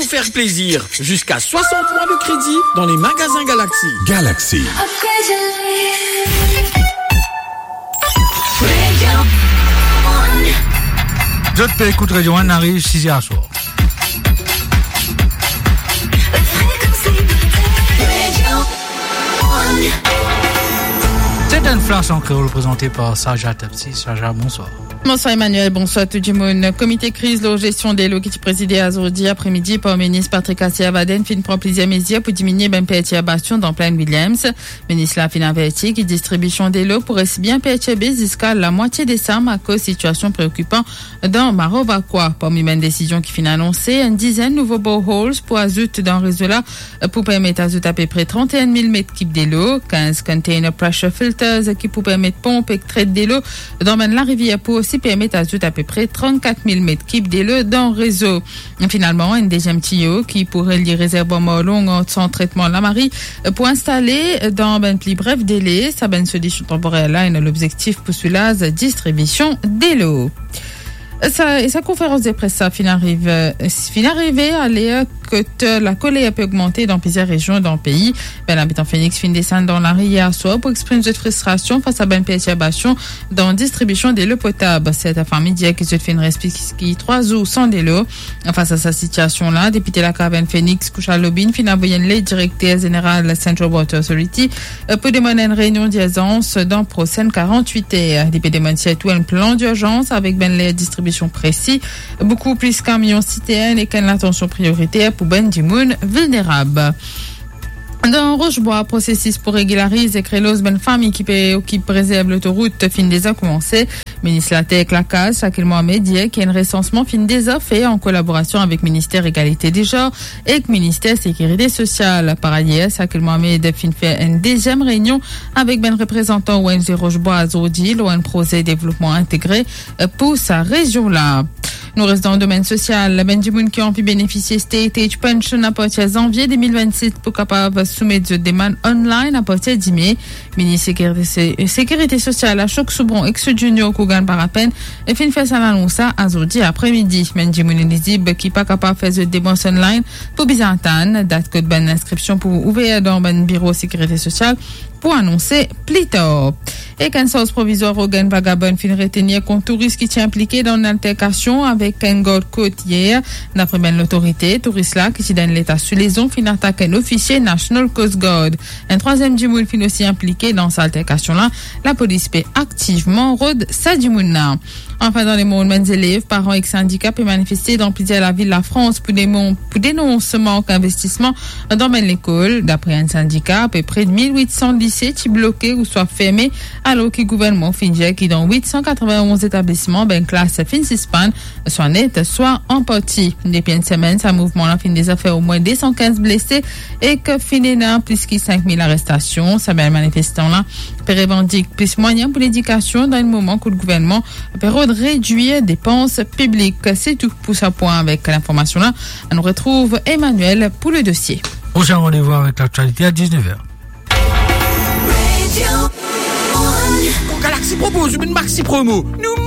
faire plaisir. Jusqu'à 60 mois de crédit dans les magasins Galaxy. Galaxy. D'autres pays écoute Radio 1 arrive 6h à soir. C'est une flash en créole représentée par Saja Tapsi. Saja, bonsoir. Bonsoir Emmanuel, bonsoir tout le monde. Comité crise de gestion des lots qui présidé à aujourd'hui après-midi par le ministre Patrick Assia-Baden fin prend plusieurs mesures pour diminuer ben perturbation dans Plaine Williams. Le ministre l'a fin averti que distribution des lots pourrait si bien perturber jusqu'à la moitié décembre à cause de situation préoccupante dans Marovaquois. Parmi les décisions qui fin annoncées, une dizaine de nouveaux boreholes pour azout dans le réseau là pour permettre azout à peu près 31 000 mètres cubes des lots, 15 container pressure filters qui pour permettre pompe et traite des lots dans la rivière pour aussi permettre ajout à peu près 34 000 mètres cubes d'eau dans le réseau. Et finalement, un deuxième tuyau qui pourrait lier réservoir long sans traitement la Marie pour installer dans un plus bref délai sa bonne solution temporaire là et l'objectif pour la distribution d'eau. Sa conférence de presse ça fin arrivé à l'air que la colère peut augmenter dans plusieurs régions dans le pays. Ben l'habitant Phoenix fin descendre dans la rue hier soir pour exprimer cette frustration face à une perturbation dans la distribution de l'eau potable. Cette famille dit que se fait une respiration 3 jours sans de l'eau. Face à sa situation là, député la Caravane Phoenix Koucha Lobin fin envoyé une lettre directeur général Central Water Authority pour demander une réunion d'urgence dans le prochaine 48 heures. Député demande tout un plan d'urgence avec ben les distribution précis, beaucoup plus camions citernes et qu'une attention prioritaire pour ben du monde vulnérable. Dans Rochebois, processus pour régulariser et créer ben famille qui préserve l'autoroute fin déjà commencé. Ministre la Terre la case, Sakil Mohamed dit qu'il y a un recensement fin déjà fait en collaboration avec ministère Égalité des genres et ministère Sécurité sociale. Par ailleurs, Sakil Mohamed fin fait une deuxième réunion avec ben représentant ONG Rochebois Azodi, l'ONG Projet Développement Intégré pour sa région là. Nous restons dans le domaine social. Ben du monde qui ont pu bénéficier State Age Pension à partir de janvier 2027 pour capable soumettre des demandes online à partir de mai. Ministre Sécurité sociale à Choc Soubron ex Junior Kougan par à peine et fin fait ça l'annonce à aujourd'hui après-midi. Ben du monde éligible qui pas capable faire des demandes online pour Byzantine, date code ben inscription pour ouvrir dans ben bureau Sécurité sociale pour annoncer plus tard. Et qu'un source provisoire au Gain Vagabond fin retenir qu'un touriste qui tient impliqué dans une altercation avec un garde côte hier. D'après ben l'autorité, touriste là qui s'y donne l'état sous les ondes fin attaque un officier National Coast Guard. Un troisième du monde fin aussi impliqué dans cette altercation là. La police peut activement rôde ça du monde là. Enfin, dans les mondes, mes élèves, parents et syndicats peuvent manifester dans plusieurs la ville de la France pour dénoncer manque d'investissement dans l'école. D'après un syndicat, à peu près de 1800 lycées qui bloqués ou soit fermés, alors que le gouvernement finit qui dans 891 établissements, ben classe fin suspend, soit nette, soit en partie. Depuis une semaine, ce mouvement-là fin des affaires au moins 215 blessés et que finit dans plus que 5000 arrestations. Ça ben manifestant-là revendique plus moyens pour l'éducation dans le moment où le gouvernement peut réduire dépenses publiques. C'est tout pour ce point avec l'information là. On retrouve Emmanuel pour le dossier. Prochain rendez-vous avec l'actualité à 19h. Galaxy propose une maxi promo. Nous